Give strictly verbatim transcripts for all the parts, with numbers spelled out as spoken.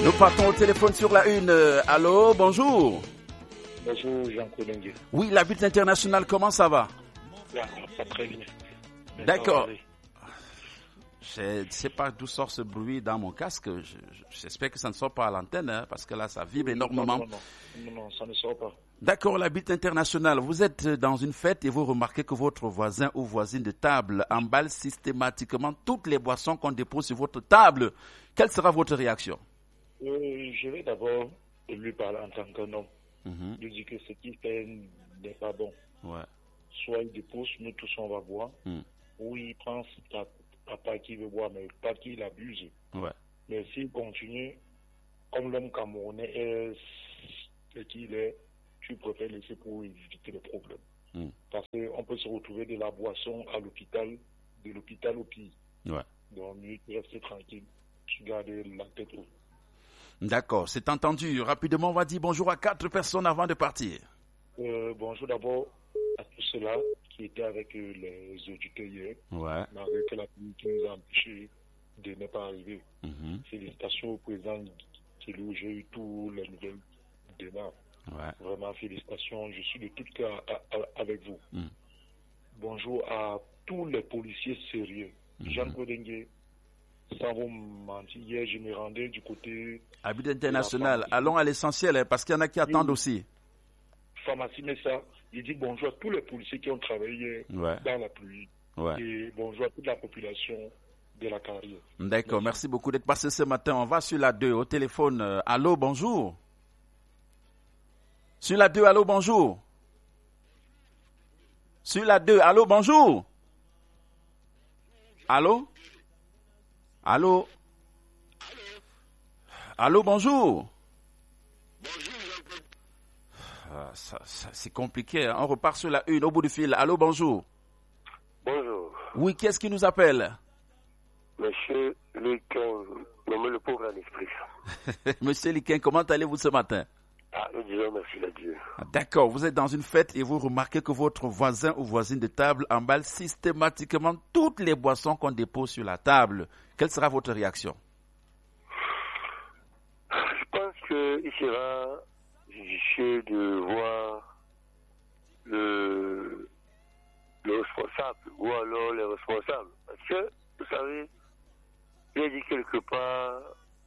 Nous partons au téléphone sur la une. Allô, bonjour. Bonjour, Jean-Claude Ndié. Oui, la butte internationale, comment ça va? Pas très bien. D'accord. Je ne sais pas d'où sort ce bruit dans mon casque. Je, je, j'espère que ça ne sort pas à l'antenne, hein, parce que là, ça vibre énormément. Non, non, non, non, non, ça ne sort pas. D'accord, la butte internationale. Vous êtes dans une fête et vous remarquez que votre voisin ou voisine de table emballe systématiquement toutes les boissons qu'on dépose sur votre table. Quelle sera votre réaction? euh, Je vais d'abord lui parler en tant qu'un homme. Mm-hmm. Lui dire que ce qu'il fait n'est pas bon. Ouais. Soit il dépose, nous tous on va boire, mm. ou il prend à, à part qu'il veut boire, mais pas qu'il abuse. Ouais. Mais s'il continue, comme l'homme camerounais est ce qu'il est, tu préfères laisser pour éviter le problème. Mm. Parce qu'on peut se retrouver de la boisson à l'hôpital, de l'hôpital au pays. Ouais. Donc, mieux rester tranquille, tu gardes la tête haute. D'accord, c'est entendu. Rapidement, on va dire bonjour à quatre personnes avant de partir. Euh, bonjour d'abord à tous ceux-là qui étaient avec euh, les auditeurs hier. Ouais. Malgré que la pluie qui nous a empêchés de ne pas arriver. Mm-hmm. Félicitations au président qui lui j'ai eu toutes les nouvelles demain. Ouais. Vraiment, félicitations. Je suis de tout cœur avec vous. Mm. Bonjour à tous les policiers sérieux. Mm-hmm. Jean-Claude Ndié, sans vous mentir, hier, je me rendais du côté... À but international. Allons à l'essentiel, hein, parce qu'il y en a qui attendent oui. aussi. Pharmacie Messa, il dit bonjour à tous les policiers qui ont travaillé ouais. dans la pluie. Ouais. Et bonjour à toute la population de la carrière. D'accord, merci. merci beaucoup d'être passé ce matin. On va sur la deux, au téléphone. Euh, allô, bonjour. Sur la deux, allô, bonjour. Sur la deux, allô, bonjour. Allô? Allô? Allô, bonjour. Bonjour. Ah, ça, ça, c'est compliqué. Hein? On repart sur la une, au bout du fil. Allô, bonjour. Bonjour. Oui, qu'est-ce qui nous appelle? Monsieur Liquin, nommé le pauvre en esprit. Monsieur Liquin, comment allez-vous ce matin? Ah, nous disons merci à Dieu. Ah, d'accord, vous êtes dans une fête et vous remarquez que votre voisin ou voisine de table emballe systématiquement toutes les boissons qu'on dépose sur la table. Quelle sera votre réaction? Je pense qu'il sera judicieux de voir le, le responsable ou alors les responsables. Parce que, vous savez, il a dit quelque part,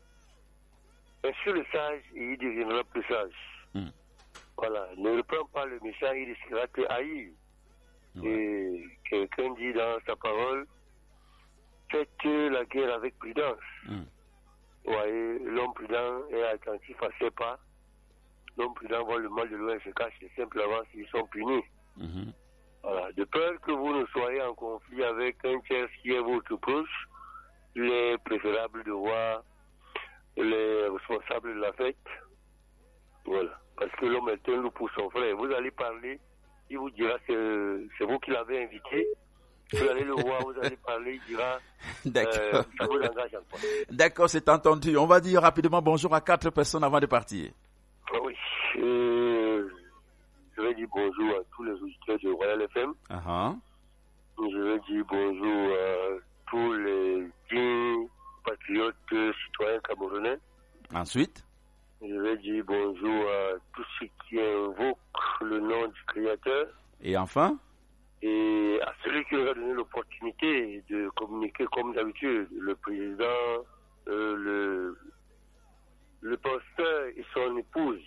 sur le sage, il deviendra plus sage. Mm. Voilà, ne reprends pas le méchant, il risquera de te haïr. Ouais. Et quelqu'un dit dans sa parole, faites la guerre avec prudence. Mm. Vous voyez, l'homme prudent est attentif à ses pas. L'homme prudent voit le mal de loin, se cache simplement s'ils sont punis. Mm-hmm. Voilà. De peur que vous ne soyez en conflit avec un tiers qui est votre proche, il est préférable de voir les responsables de la fête. Voilà. Parce que l'homme est un loup pour son frère. Vous allez parler, il vous dira que c'est vous qui l'avez invité. Vous allez le voir, vous allez parler, il dira D'accord. Euh, ça vous engage en quoi. D'accord, c'est entendu. On va dire rapidement bonjour à quatre personnes avant de partir. Oui. Euh, je vais dire bonjour à tous les auditeurs de Royal F M. Uh-huh. Je vais dire bonjour à tous les dignes patriotes citoyens camerounais. Ensuite? Je vais dire bonjour à tous ceux qui invoquent le nom du Créateur. Et enfin? Et à celui qui leur a donné l'opportunité de communiquer comme d'habitude, le président, euh, le, le pasteur et son épouse.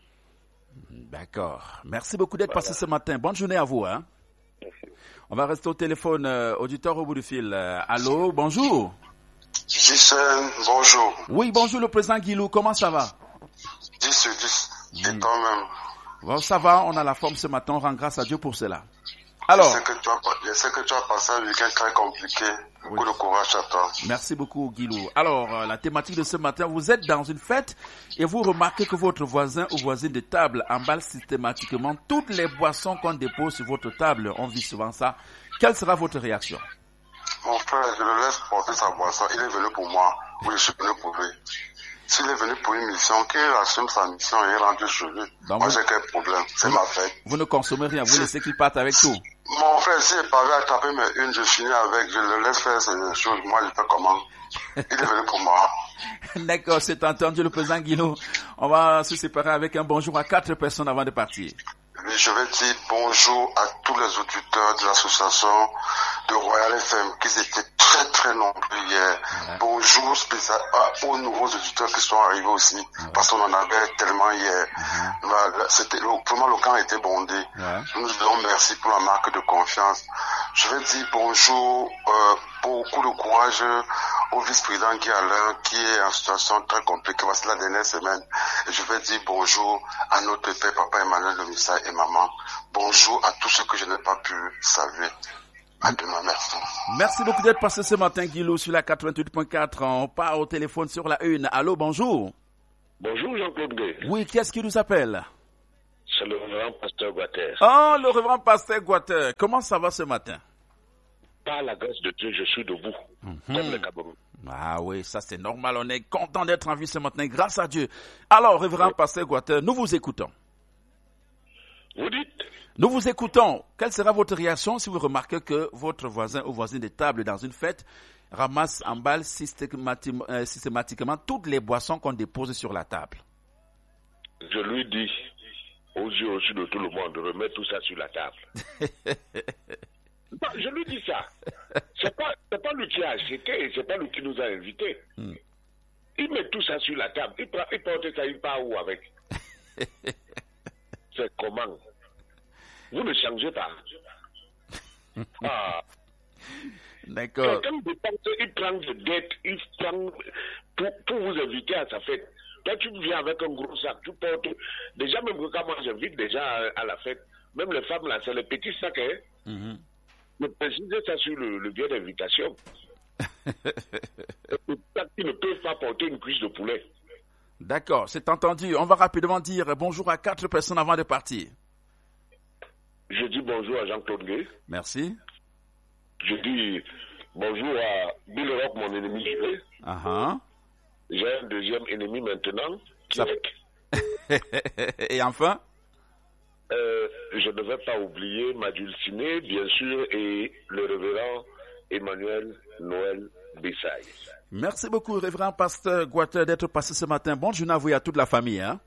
D'accord. Merci beaucoup d'être voilà. passé ce matin. Bonne journée à vous. Hein? Merci. On va rester au téléphone, euh, auditeur au bout du fil. Euh, allô, bonjour. Jason, bonjour. Oui, bonjour le président Guilou, comment ça va? dix sur dix, mmh. Et toi-même? Bon, ça va, on a la forme ce matin, on rend grâce à Dieu pour cela. Alors, je sais que tu as, je sais que tu as passé un week-end très compliqué. Beaucoup oui. de courage à toi. Merci beaucoup, Guilou. Alors, euh, la thématique de ce matin, vous êtes dans une fête et vous remarquez que votre voisin ou voisine de table emballe systématiquement toutes les boissons qu'on dépose sur votre table. On vit souvent ça. Quelle sera votre réaction? Mon frère, je le laisse porter sa boisson. Il est venu pour moi. Oui, je suis venu pour lui. S'il est venu pour une mission, qu'il assume sa mission et rentre chez lui. Donc moi, vous... j'ai quel problème? C'est ma fête. Vous ne consommez rien, vous si... laissez qu'il parte avec tout. Mon frère, s'il est parvenu à taper mes une, je finis avec, je le laisse faire ses choses. Moi, je fais comment? Il est venu pour moi. D'accord, c'est entendu le président Guilo. On va se séparer avec un bonjour à quatre personnes avant de partir. Oui, je vais dire bonjour à tous les auditeurs de l'association de Royal F M qui étaient très très nombreux hier. Ouais. Bonjour spécial aux nouveaux auditeurs qui sont arrivés aussi, ouais. Parce qu'on en avait tellement hier. Mm-hmm. Voilà, c'était, vraiment le camp était bondé. Ouais. Nous disons merci pour la marque de confiance. Je vais dire bonjour, euh, beaucoup de courage au vice-président Guy Alain qui est en situation très compliquée. Voici la dernière semaine. Et je vais dire bonjour à notre père, papa Emmanuel Lemissa et maman. Bonjour à tous ceux que je n'ai pas pu saluer. À demain, merci. Merci beaucoup d'être passé ce matin, Guilou, sur la quatre-vingt-huit point quatre. On part au téléphone sur la une. Allô, bonjour. Bonjour, Jean-Claude Gay. Oui, qu'est-ce qui nous appelle? C'est le révérend pasteur Guater. Oh, le révérend pasteur Guater. Comment ça va ce matin? Par la grâce de Dieu, je suis debout, mm-hmm. comme le Cameroun. Ah oui, ça c'est normal. On est content d'être en vie ce matin, grâce à Dieu. Alors, révérend oui. pasteur Guater, nous vous écoutons. Vous dites? Nous vous écoutons. Quelle sera votre réaction si vous remarquez que votre voisin ou voisine de table dans une fête ramasse, emballe systématiquement, euh, systématiquement toutes les boissons qu'on dépose sur la table? Je lui dis, aux yeux aussi de tout le monde, de remettre tout ça sur la table. Non, je lui dis ça. C'est pas, c'est pas lui qui a acheté, c'est pas lui qui nous a invités. Hmm. Il met tout ça sur la table. Il, prend, il porte ça, il part où avec? C'est comment? Vous ne changez pas. Ah. D'accord. Quelqu'un dépense, il prend des dettes, il prend pour, pour vous inviter à sa fête. Toi, tu viens avec un gros sac, tu portes. Déjà, même quand moi j'invite déjà à, à la fête, même les femmes là, c'est les petits sacs, hein. Mm-hmm. Mais précisez ça sur le, le billet d'invitation. Les sacs qui ne peuvent pas porter une cuisse de poulet. D'accord, c'est entendu. On va rapidement dire bonjour à quatre personnes avant de partir. Je dis bonjour à Jean-Claude Gay. Merci. Je dis bonjour à Bill Rock, mon ennemi juré. Uh-huh. J'ai un deuxième ennemi maintenant. Ça... Et enfin? Euh, je ne vais pas oublier ma dulcinée, bien sûr, et le révérend Emmanuel Noël Bessaï. Merci beaucoup, révérend pasteur Guater, d'être passé ce matin. Bonne journée à vous et à toute la famille. Hein?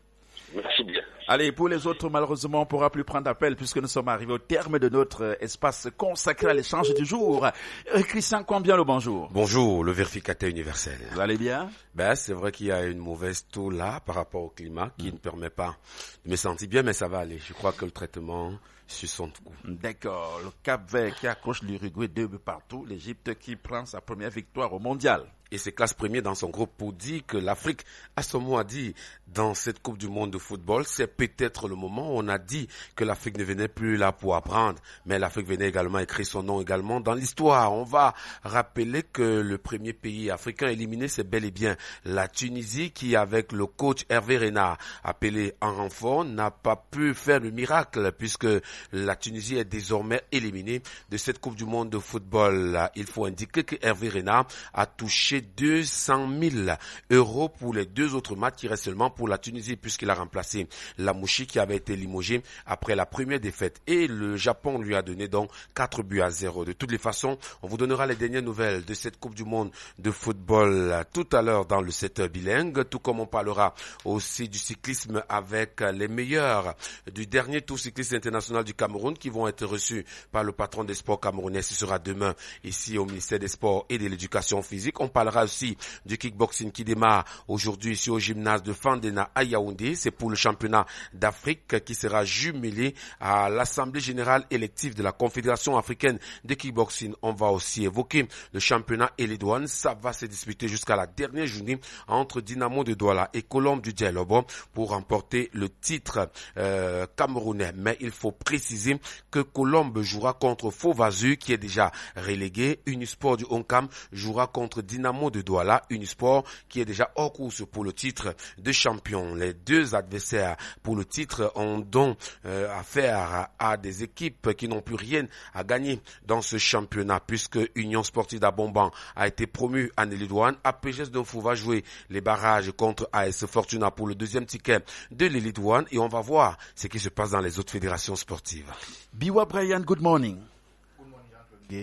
Merci bien. Allez, pour les autres, malheureusement, on ne pourra plus prendre appel puisque nous sommes arrivés au terme de notre espace consacré à l'échange du jour. Euh, Christian, combien le bonjour? Bonjour, le vérificateur universel. Vous allez bien? Ben, c'est vrai qu'il y a une mauvaise taux là par rapport au climat qui mmh. ne permet pas de me sentir bien, mais ça va aller. Je crois que le traitement suit son coup. D'accord. Le Cap-Vert qui accroche l'Uruguay deux buts partout. L'Égypte qui prend sa première victoire au mondial. Et se classe premier dans son groupe pour dire que l'Afrique a son mot à dire dans cette Coupe du Monde de football. C'est peut-être le moment où on a dit que l'Afrique ne venait plus là pour apprendre, mais l'Afrique venait également écrire son nom également dans l'histoire. On va rappeler que le premier pays africain éliminé, c'est bel et bien la Tunisie qui, avec le coach Hervé Renard, appelé en renfort, n'a pas pu faire le miracle puisque la Tunisie est désormais éliminée de cette Coupe du Monde de football. Il faut indiquer que Hervé Renard a touché deux cent mille euros pour les deux autres matchs qui restent seulement pour la Tunisie puisqu'il a remplacé Lamouchi qui avait été limogé après la première défaite et le Japon lui a donné donc quatre buts à zéro. De toutes les façons, on vous donnera les dernières nouvelles de cette Coupe du Monde de football tout à l'heure dans le secteur bilingue, tout comme on parlera aussi du cyclisme avec les meilleurs du dernier tour cycliste international du Cameroun qui vont être reçus par le patron des sports camerounais. Ce sera demain ici au ministère des Sports et de l'Éducation physique. On parlera aussi du kickboxing qui démarre aujourd'hui ici au gymnase de Fandena à Yaoundé. C'est pour le championnat d'Afrique qui sera jumelé à l'Assemblée générale élective de la Confédération africaine de kickboxing. On va aussi évoquer le championnat et les douanes. Ça va se disputer jusqu'à la dernière journée entre Dynamo de Douala et Colombe du Dielobo pour remporter le titre euh, camerounais. Mais il faut préciser que Colombe jouera contre Fauvazu qui est déjà relégué. Unisport du Oncam jouera contre Dynamo de Douala, Unisport qui est déjà hors course pour le titre de champion. Les deux adversaires pour le titre ont donc euh, affaire à, à des équipes qui n'ont plus rien à gagner dans ce championnat puisque Union Sportive d'Abomban a été promue à Nelly-Douane. A P G S Donfou va jouer les barrages contre A S Fortuna pour le deuxième ticket de Nelly-Douane et on va voir ce qui se passe dans les autres fédérations sportives. Biwa Brian, good morning. Good morning, Jean-Claude Gay.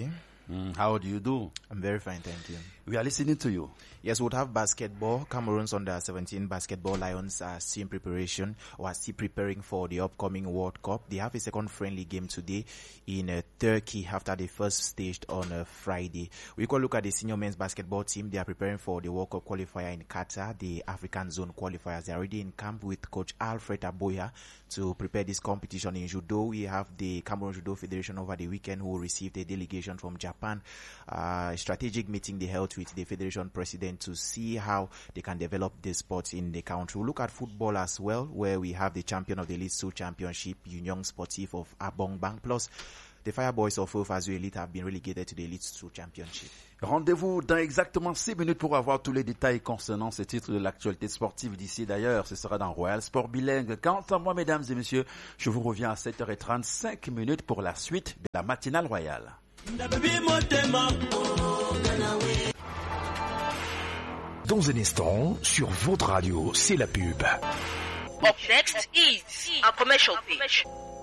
Mm, how do you do? I'm very fine, thank you. We are listening to you. Yes, we'll have basketball. Cameroon's under seventeen basketball Lions are still in preparation or are still preparing for the upcoming World Cup. They have a second friendly game today in uh, Turkey after the first staged on uh, Friday. We can look at the senior men's basketball team. They are preparing for the World Cup qualifier in Qatar, the African zone qualifiers. They are already in camp with Coach Alfred Aboya to prepare this competition. In judo, we have the Cameroon Judo Federation over the weekend who received a delegation from Japan. Uh, a strategic meeting they held with the federation president to see how they can develop the sports in the country. We'll look at football as well, where we have the champion of the Elite two Championship, Union Sportif of Abongbang, plus the Fireboys of Ofazu Elite have been relegated to the Elite two Championship. Rendez-vous dans exactement six minutes pour avoir tous les détails concernant ce titre de l'actualité sportive d'ici. D'ailleurs, ce sera dans Royal Sport Bilingue. Quant à moi, mesdames et messieurs, je vous reviens à sept heures trente-cinq minutes pour la suite de la matinale royale. Dans un instant, sur votre radio, c'est la pub. Up next is a commercial pitch.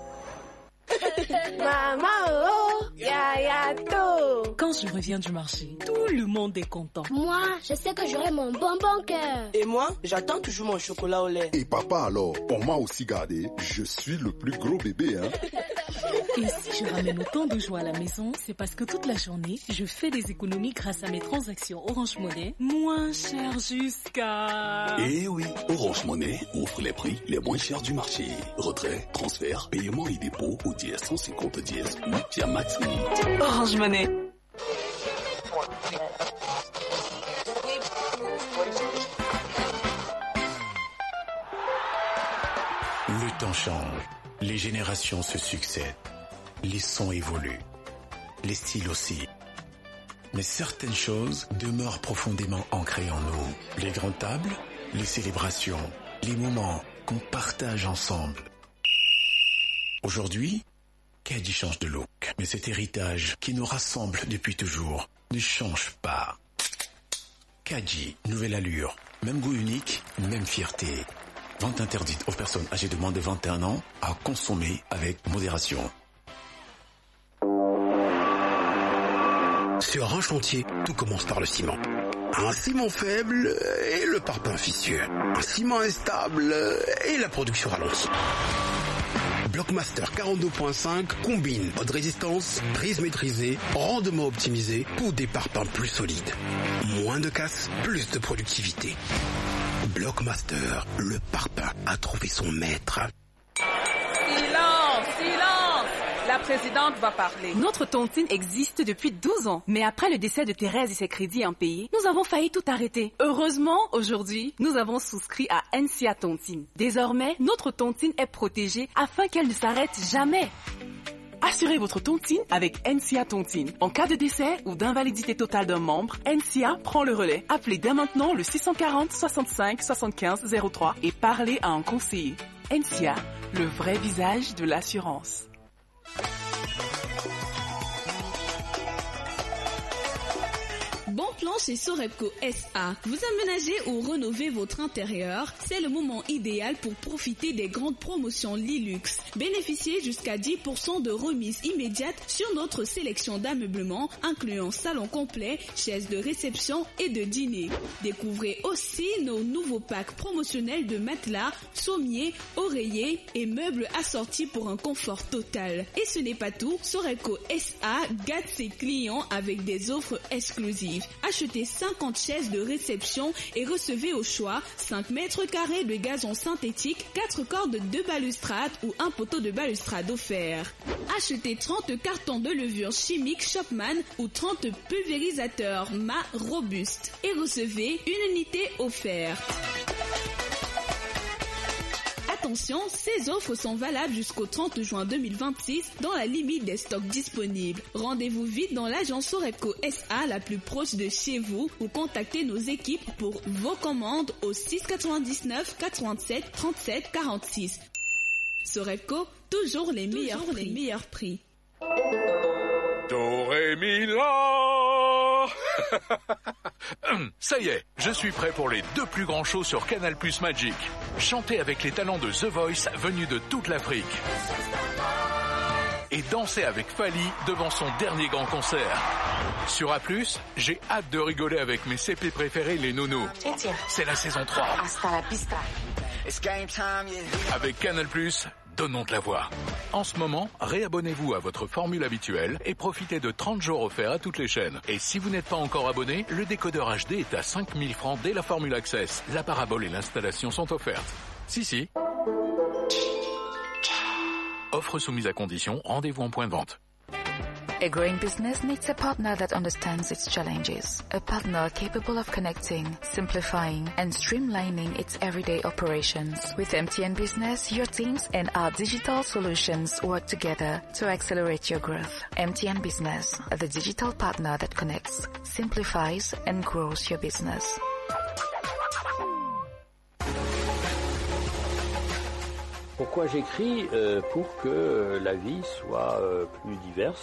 Maman, oh, yaya to. Quand je reviens du marché, tout le monde est content. Moi, je sais que j'aurai mon bonbon cœur. Et moi, j'attends toujours mon chocolat au lait. Et papa alors, on m'a aussi gardé. Je suis le plus gros bébé, hein. Et si je ramène autant de joie à la maison, c'est parce que toute la journée, je fais des économies grâce à mes transactions Orange Money, moins chères jusqu'à... Eh oui, Orange Money offre les prix les moins chers du marché. Retrait, transfert, paiement et dépôt au dièse cent cinquante dièse ou via Maxi. Orange Money. Le temps change, les générations se succèdent, les sons évoluent, les styles aussi. Mais certaines choses demeurent profondément ancrées en nous. Les grandes tables, les célébrations, les moments qu'on partage ensemble. Aujourd'hui, Kadji change de look, mais cet héritage qui nous rassemble depuis toujours ne change pas. Kadji, nouvelle allure, même goût unique, même fierté. Vente interdite aux personnes âgées de moins de vingt et un ans à consommer avec modération. Sur un chantier, tout commence par le ciment. Un ciment faible et le parpaing vicieux. Un ciment instable et la production ralentie. Blockmaster quarante-deux point cinq combine haute résistance, prise maîtrisée, rendement optimisé pour des parpaings plus solides. Moins de casse, plus de productivité. Blockmaster, le parpaing a trouvé son maître. Silence, silence! La présidente va parler. Notre tontine existe depuis douze ans. Mais après le décès de Thérèse et ses crédits impayés, nous avons failli tout arrêter. Heureusement, aujourd'hui, nous avons souscrit à N C A Tontine. Désormais, notre tontine est protégée afin qu'elle ne s'arrête jamais. Assurez votre tontine avec N C A Tontine. En cas de décès ou d'invalidité totale d'un membre, N C A prend le relais. Appelez dès maintenant le six cent quarante, soixante-cinq, soixante-quinze, zéro trois et parlez à un conseiller. N C A, le vrai visage de l'assurance. Bon plan chez Sorepco S A. Vous aménagez ou rénovez votre intérieur, c'est le moment idéal pour profiter des grandes promotions Lilux. Bénéficiez jusqu'à dix pour cent de remise immédiate sur notre sélection d'ameublement, incluant salon complet, chaises de réception et de dîner. Découvrez aussi nos nouveaux packs promotionnels de matelas, sommiers, oreillers et meubles assortis pour un confort total. Et ce n'est pas tout, Sorepco S A gâte ses clients avec des offres exclusives. Achetez cinquante chaises de réception et recevez au choix cinq mètres carrés de gazon synthétique, quatre cordes de balustrade ou un poteau de balustrade offert. Achetez trente cartons de levure chimique Shopman ou trente pulvérisateurs M A Robuste et recevez une unité offerte. Attention, ces offres sont valables jusqu'au trente juin deux mille vingt-six dans la limite des stocks disponibles. Rendez-vous vite dans l'agence Sorepco S A la plus proche de chez vous ou contactez nos équipes pour vos commandes au six quatre-vingt-dix-neuf quatre-vingt-sept trente-sept quarante-six. Sorepco, toujours les meilleurs toujours prix. Les meilleurs prix. Do, ré, mi, la. Ça y est, je suis prêt pour les deux plus grands shows sur Canal Plus Magic. Chantez avec les talents de The Voice venus de toute l'Afrique. et danser avec Fali devant son dernier grand concert. Sur A plus, j'ai hâte de rigoler avec mes C P préférés, les nounous. C'est la saison trois. Hasta la pista. Avec Canal plus, donnons de la voix. En ce moment, réabonnez-vous à votre formule habituelle et profitez de trente jours offerts à toutes les chaînes. Et si vous n'êtes pas encore abonné, le décodeur H D est à cinq mille francs dès la formule Access. La parabole et l'installation sont offertes. Si, si. Offre soumise à condition, rendez-vous en point de vente. A growing business needs a partner that understands its challenges. A partner capable of connecting, simplifying, and streamlining its everyday operations. With M T N Business, your teams and our digital solutions work together to accelerate your growth. M T N Business, the digital partner that connects, simplifies, and grows your business. Pourquoi j'écris euh, Pour que la vie soit euh, plus diverse.